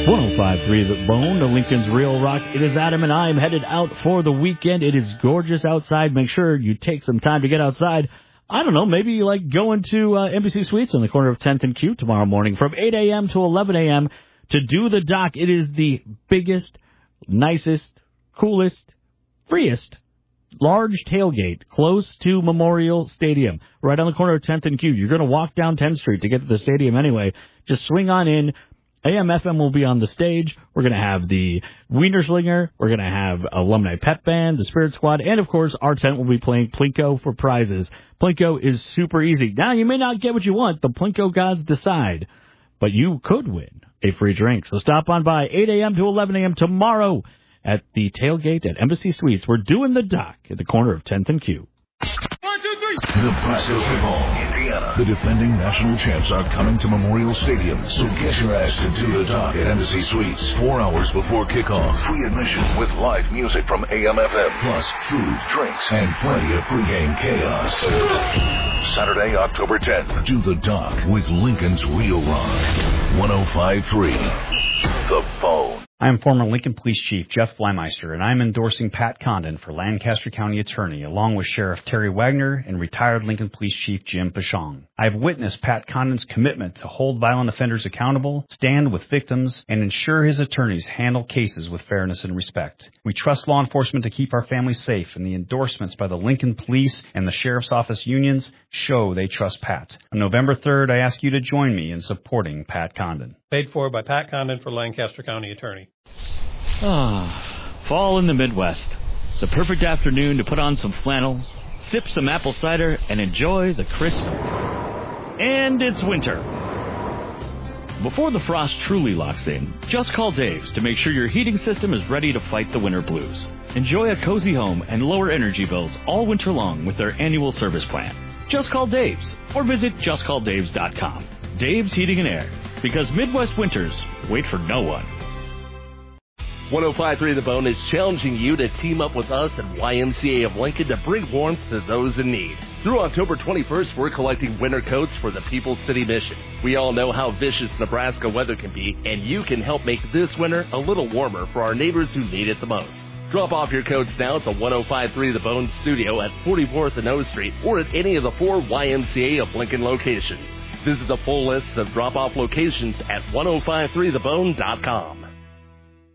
105.3 The Bone, the Lincoln's Real Rock. It is Adam, and I am headed out for the weekend. It is gorgeous outside. Make sure you take some time to get outside. I don't know, maybe you like going to Embassy Suites on the corner of 10th and Q tomorrow morning from 8 a.m. to 11 a.m. to do the dock. It is the biggest, nicest, coolest, freest, large tailgate close to Memorial Stadium, right on the corner of 10th and Q. You're going to walk down 10th Street to get to the stadium anyway. Just swing on in. AM/FM will be on the stage. We're going to have the Wiener Slinger. We're going to have Alumni Pep Band, the Spirit Squad, and, of course, our tent will be playing Plinko for prizes. Plinko is super easy. Now, you may not get what you want. The Plinko gods decide. But you could win a free drink. So stop on by 8 a.m. to 11 a.m. tomorrow at the tailgate at Embassy Suites. We're doing the dock at the corner of 10th and Q. 1, 2, 3. Nebraska football, Indiana. The defending national champs are coming to Memorial Stadium, so get your ass to do the dock at Embassy Suites 4 hours before kickoff. Free admission with live music from AM/FM, plus food, drinks, and plenty of pregame chaos. Saturday, October 10th, do the dock with Lincoln's Real Rock. 105.3 The Bone. I am former Lincoln Police Chief Jeff Flymeister, and I am endorsing Pat Condon for Lancaster County Attorney, along with Sheriff Terry Wagner and retired Lincoln Police Chief Jim Pashong. I have witnessed Pat Condon's commitment to hold violent offenders accountable, stand with victims, and ensure his attorneys handle cases with fairness and respect. We trust law enforcement to keep our families safe, and the endorsements by the Lincoln Police and the Sheriff's Office unions show they trust Pat. On November 3rd, I ask you to join me in supporting Pat Condon. Paid for by Pat Condon for Lancaster County Attorney. Fall in the Midwest. The perfect afternoon to put on some flannel, sip some apple cider, and enjoy the crisp. And it's winter. Before the frost truly locks in, just call Dave's to make sure your heating system is ready to fight the winter blues. Enjoy a cozy home and lower energy bills all winter long with their annual service plan. Just call Dave's or visit justcalldaves.com. Dave's Heating and Air, because Midwest winters wait for no one. 105.3 The Bone is challenging you to team up with us at YMCA of Lincoln to bring warmth to those in need. Through October 21st, we're collecting winter coats for the People's City Mission. We all know how vicious Nebraska weather can be, and you can help make this winter a little warmer for our neighbors who need it the most. Drop off your coats now at the 105.3 The Bone studio at 44th and O Street or at any of the 4 YMCA of Lincoln locations. Visit the full list of drop-off locations at 105.3thebone.com.